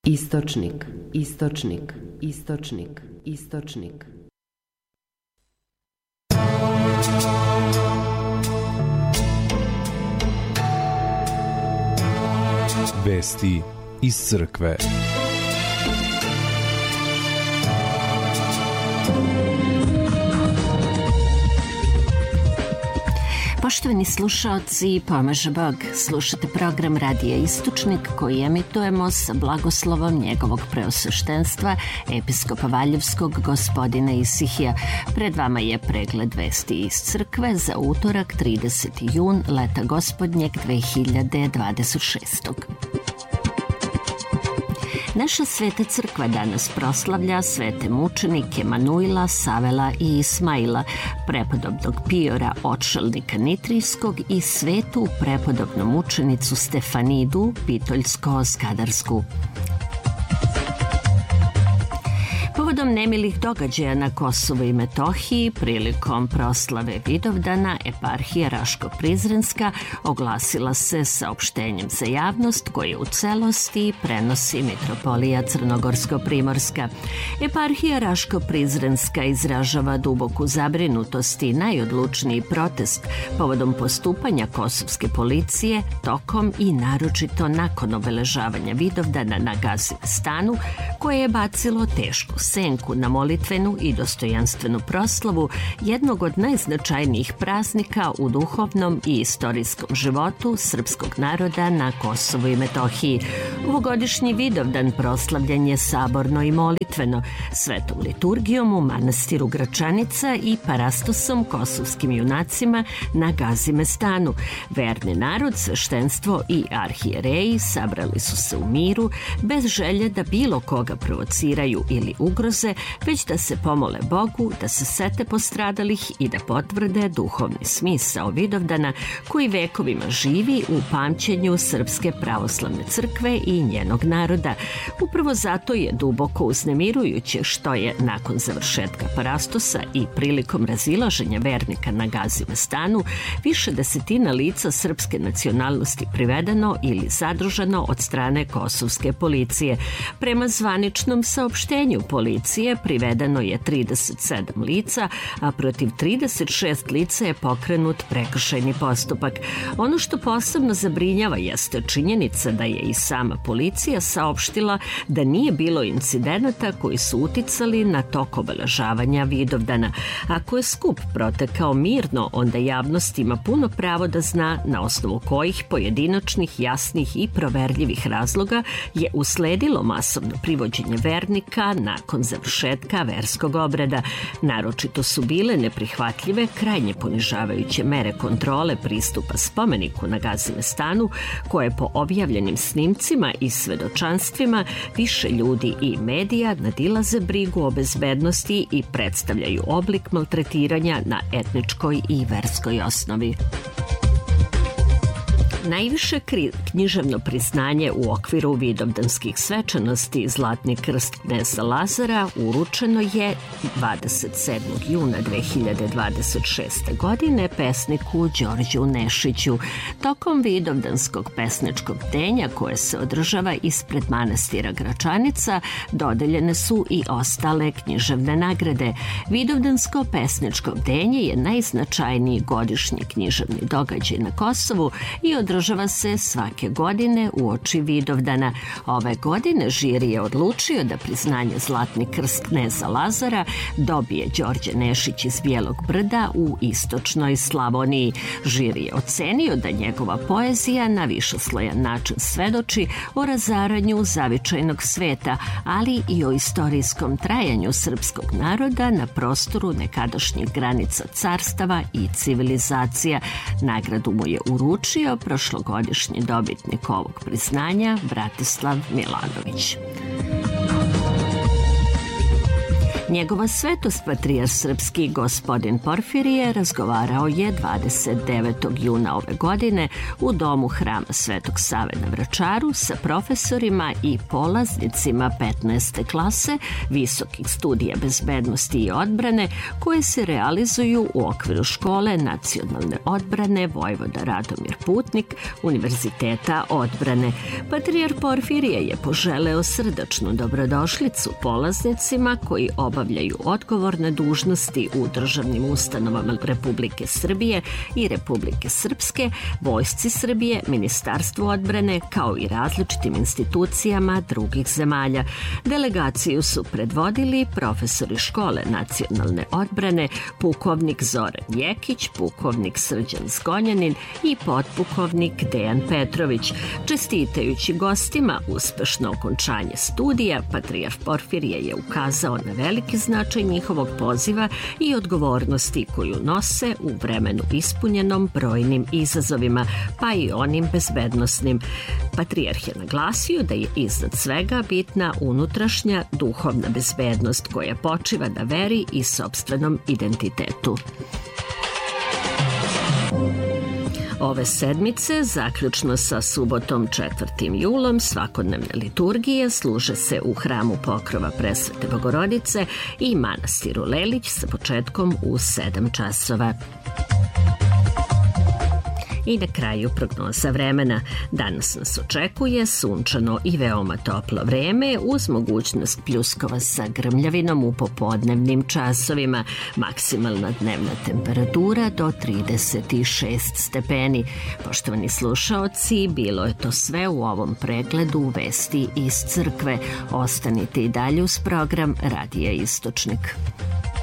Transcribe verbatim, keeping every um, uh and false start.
Istočnik, istočnik, istočnik, istočnik. Vesti iz crkve. Poštovani slušaoci, pomaže Bog, slušate program Radija Istočnik koji emitujemo sa blagoslovom njegovog preosveštenstva, episkopa Valjevskog gospodina Isihija. Pred vama je pregled vesti iz crkve za utorak trideseti jun leta gospodnjeg dve hiljade dvadeset šeste. Naša sveta crkva danas proslavlja svete mučenike Manuila, Savela i Ismaila, prepodobnog Piora, odšelnika Nitrijskog i svetu prepodobnu mučenicu Stefanidu, Pitoljsko-Skadarsku. Povodom nemilih događaja na Kosovu i Metohiji, prilikom proslave Vidovdana, eparhija Raško-Prizrenska oglasila se saopštenjem za javnost koje u celosti prenosi mitropolija Crnogorsko-Primorska. Eparhija Raško-Prizrenska izražava duboku zabrinutost i najodlučniji protest povodom postupanja kosovske policije tokom i naročito nakon obeležavanja Vidovdana na Gazimestanu, koje je bacilo tešku senku na molitvenu i dostojanstvenu proslavu jednog od najznačajnijih praznika u duhovnom i istorijskom životu srpskog naroda na Kosovu i Metohiji. Ovogodišnji Vidovdan proslavljan je saborno i molitveno, svetom liturgijom u manastiru Gračanica i parastosom kosovskim junacima na Gazimestanu. Verni narod, sveštenstvo i arhijereji sabrali su se u miru, bez želje da bilo koga provociraju ili ugroze, već da se pomole Bogu, da se sete postradalih i da potvrde duhovni smisao Vidovdana koji vekovima živi u pamćenju Srpske pravoslavne crkve i njenog naroda. Upravo zato je duboko uznemirujuće što je nakon završetka parastosa i prilikom razilaženja vernika na Gazimestanu više desetina lica srpske nacionalnosti privedeno ili zadržano od strane kosovske policije. Prema zvaničnom saopštenju policije privedeno je trideset sedam lica, a protiv trideset šest lica je pokrenut prekršajni postupak. Ono što posebno zabrinjava jeste činjenica da je i sama policija saopštila da nije bilo incidenata koji su uticali na tok obeležavanja Vidovdana. Ako je skup protekao mirno, onda javnost ima puno pravo da zna na osnovu kojih pojedinačnih, jasnih i proverljivih razloga je usledilo masovno privođenje vernika nakon završetka verskog obreda. Naročito su bile neprihvatljive krajnje ponižavajuće mere kontrole pristupa spomeniku na Gazimestanu, koje po objavljenim snimcima i svedočanstvima više ljudi i medija nadilaze brigu o bezbednosti i predstavljaju oblik maltretiranja na etničkoj i verskoj osnovi. Najviše književno priznanje u okviru vidovdanskih svečanosti Zlatni krst kneza Lazara uručeno je dvadeset sedmog juna dve hiljade dvadeset šeste. godine pesniku Đorđu Nešiću. Tokom vidovdanskog pesničkog bdenja koje se održava ispred manastira Gračanica dodeljene su i ostale književne nagrade. Vidovdansko pesničko bdenje je najznačajniji godišnji književni događaj na Kosovu i održava Održava se svake godine uoči Vidovdana. Ove godine žiri je odlučio da priznanje Zlatni krst kneza Lazara dobije Đorđe Nešić iz Bijelog brda u istočnoj Slavoniji. Žiri je ocenio da njegova poezija na višeslojan način svedoči o razaranju zavičajnog sveta, ali i o istorijskom trajanju srpskog naroda na prostoru nekadašnjih granica carstava i civilizacija. Nagradu mu je uručio prošlogodišnji dobitnik ovog priznanja Bratislav Milanović. Njegova svetost patrijarh srpski gospodin Porfirije razgovarao je dvadeset devetog juna ove godine u domu Hrama Svetog Save na Vračaru sa profesorima i polaznicima petnaeste klase visokih studija bezbednosti i odbrane koje se realizuju u okviru škole nacionalne odbrane Vojvoda Radomir Putnik Univerziteta odbrane. Patrijarh Porfirije je poželeo srdačnu dobrodošlicu polaznicima koji obavljaju odgovorne dužnosti u državnim ustanovama Republike Srbije i Republike Srpske, Vojsci Srbije, Ministarstvu odbrane, kao i različitim institucijama drugih zemalja. Delegaciju su predvodili profesori škole nacionalne odbrane, pukovnik Zoran Jekić, pukovnik Srđan Zgonjanin i potpukovnik Dejan Petrović. Čestitajući gostima uspešno okončanje studija, patrijarh Porfirije je ukazao na veliki značaj njihovog poziva i odgovornosti koju nose u vremenu ispunjenom brojnim izazovima, pa i onim bezbednosnim. Patrijarh je naglasio da je iznad svega bitna unutrašnja duhovna bezbednost koja počiva na veri i sopstvenom identitetu. Ove sedmice, zaključno sa subotom četvrtim julom, svakodnevne liturgije služe se u hramu Pokrova Presvete Bogorodice i manastiru Lelić sa početkom u sedam časova. I na kraju prognoza vremena. Danas nas očekuje sunčano i veoma toplo vreme uz mogućnost pljuskova sa grmljavinom u popodnevnim časovima. Maksimalna dnevna temperatura do trideset šest stepeni. Poštovani slušaoci, bilo je to sve u ovom pregledu vesti iz crkve. Ostanite i dalje uz program Radija Istočnik.